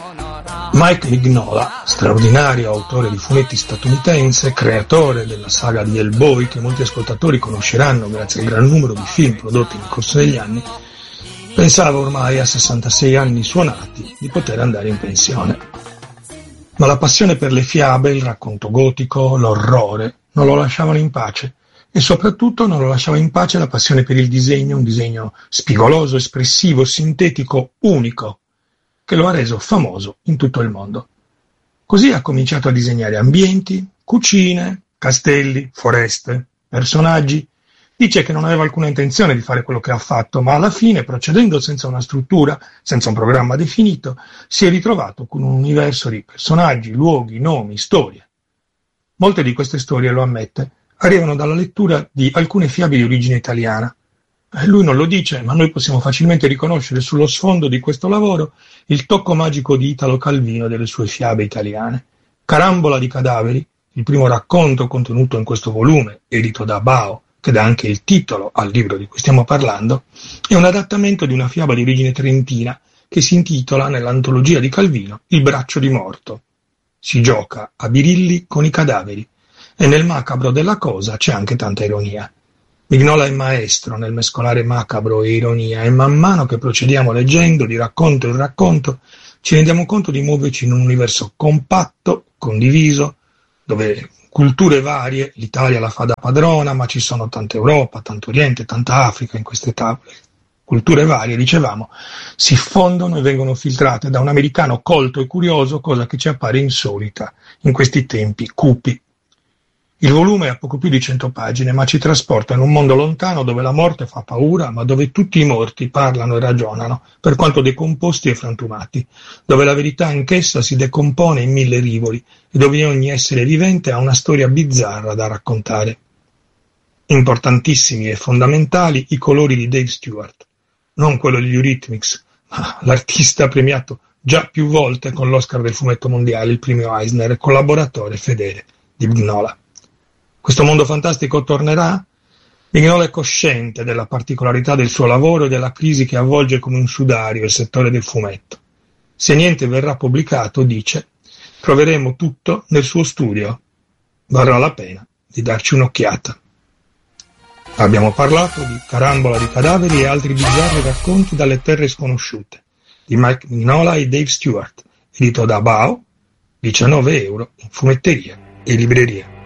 Mike Mignola, straordinario autore di fumetti statunitense, creatore della saga di Hellboy che molti ascoltatori conosceranno grazie al gran numero di film prodotti nel corso degli anni, pensava ormai a 66 anni suonati di poter andare in pensione. Ma la passione per le fiabe, il racconto gotico, l'orrore non lo lasciavano in pace e soprattutto non lo lasciava in pace la passione per il disegno, un disegno spigoloso, espressivo, sintetico, unico, che lo ha reso famoso in tutto il mondo. Così ha cominciato a disegnare ambienti, cucine, castelli, foreste, personaggi. Dice che non aveva alcuna intenzione di fare quello che ha fatto, ma alla fine, procedendo senza una struttura, senza un programma definito, si è ritrovato con un universo di personaggi, luoghi, nomi, storie. Molte di queste storie, lo ammette, arrivano dalla lettura di alcune fiabe di origine italiana. Lui non lo dice, ma noi possiamo facilmente riconoscere sullo sfondo di questo lavoro il tocco magico di Italo Calvino e delle sue fiabe italiane. Carambola di cadaveri, il primo racconto contenuto in questo volume, edito da Bao, che dà anche il titolo al libro di cui stiamo parlando, è un adattamento di una fiaba di origine trentina che si intitola, nell'antologia di Calvino, Il braccio di morto. Si gioca a birilli con i cadaveri e nel macabro della cosa c'è anche tanta ironia. Mignola è maestro nel mescolare macabro e ironia e man mano che procediamo leggendo di racconto in racconto ci rendiamo conto di muoverci in un universo compatto, condiviso, dove culture varie, l'Italia la fa da padrona, ma ci sono tanta Europa, tanto Oriente, tanta Africa in queste tavole. Culture varie, dicevamo, si fondono e vengono filtrate da un americano colto e curioso, cosa che ci appare insolita in questi tempi cupi. Il volume ha poco più di 100 pagine, ma ci trasporta in un mondo lontano dove la morte fa paura, ma dove tutti i morti parlano e ragionano, per quanto decomposti e frantumati, dove la verità anch'essa si decompone in 1000 rivoli e dove ogni essere vivente ha una storia bizzarra da raccontare. Importantissimi e fondamentali i colori di Dave Stewart, non quello degli Eurythmics, ma l'artista premiato già più volte con l'Oscar del fumetto mondiale, il premio Eisner, e collaboratore fedele di Mignola. Questo mondo fantastico tornerà? Mignola è cosciente della particolarità del suo lavoro e della crisi che avvolge come un sudario il settore del fumetto. Se niente verrà pubblicato, dice, troveremo tutto nel suo studio. Varrà la pena di darci un'occhiata. Abbiamo parlato di Carambola di cadaveri e altri bizzarri racconti dalle terre sconosciute, di Mike Mignola e Dave Stewart, edito da Bao, €19 in fumetteria e libreria.